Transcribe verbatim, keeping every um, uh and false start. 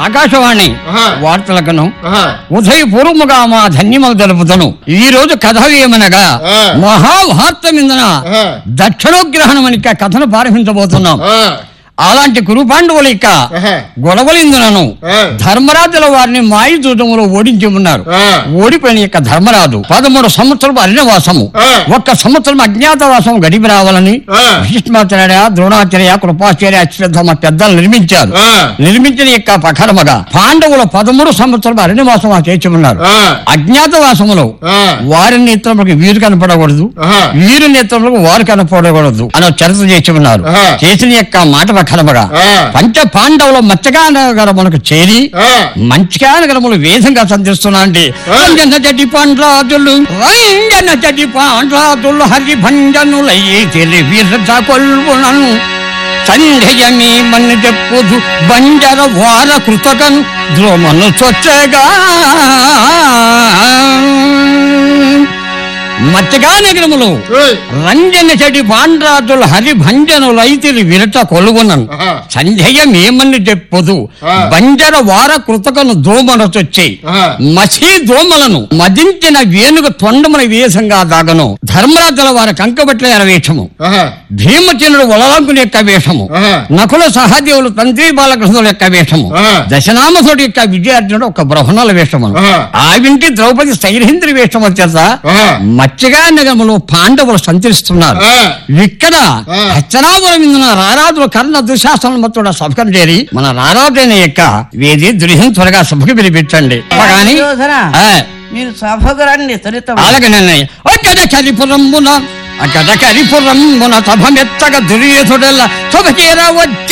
ఆకాశవాణి వార్తలకును ఉదయపూర్వముగా మా ధన్యములు తెలుపుతాను. ఈ రోజు కథ ఏమనగా మహాభారతమిందున దక్షిణోగ్రహణం అని కథను ప్రారంభించబోతున్నాం. అలాంటి కురుపాండవుల యొక్క గొడవలిందునను ధర్మరాజుల వారిని మాయి దూతములో ఓడించి ఉన్నారు. ఓడిపోయిన యొక్క ధర్మరాజు పదమూడు సంవత్సరం అరణ్యవాసము, ఒక్క సంవత్సరం అజ్ఞాతవాసం గడిపి రావాలని భీష్మాచార్య, ద్రోణాచార్య, కృపాచార్య, అశ్వత్థామ పెద్దలు నిర్మించారు. నిర్మించిన యొక్క ప్రకారముగా పాండవులు పదమూడు సంవత్సరం అరణ్యవాసం చేసి ఉన్నారు. అజ్ఞాతవాసములో వారి నేత్రములకు వీరు కనపడకూడదు, వీరి నేత్రములకు వారు కనపడకూడదు అని చరిత్ర చేసి ఉన్నారు. చేసిన యొక్క మాట కనబగా పంచ పాండవుల మత్స్యగా నగరములకు చేరి మంచిగా నగరములు వేదంగా సంధిస్తున్నాండి. రంజన చటి పాండ్రాజులు రంజన చటి పాండ్రాజులు హరి భంజనులై కొల్వునను సంధ్యయమీ మన్ను చెప్పుదు బంజర వార కృతకన్ ద్రోమను చొచ్చగా మత్స్యగా నగరములు రంజన చెడి పాండ్రాజులు హరిభంజనులైతే విరట కొలుగునను సంధ్యయమేమని చెప్పుదు బంజర వార కృతకను దోమనొచ్చే మసీ దోమలను మదించిన వేణుక తొండమున వేషంగా దాగను. ధర్మరాజుల వారి కంకబట్ల వేషము, భీమచంద్రుడు వలలంకుని యొక్క వేషము, నకుల సహదేవులు తంత్రి బాలకృష్ణుల యొక్క వేషము, దశనామసుడి యొక్క విజయార్జునుడు ఒక బ్రహ్మణుల వేషము, ఆవింటి ద్రౌపది సైరేంద్రి వేషము చేత మత్స్యగా నగరములో పాండవులు సంచరిస్తున్నారు. ఇక్కడ హస్తనాపురం ఇందున రారాజులు కర్ణ దుశాసనం మొత్తం సభకం చేరి మన రారాజైన యొక్క వేది దుర్హం త్వరగా సభకు పిలిపించండి. మీరు సభకు రండి. అలాగనే అక్కడ కరిపురమున అక్కడ కరిపురమున సభ మెత్తగా దుర్యోధుడల్లా సభ చేర వచ్చి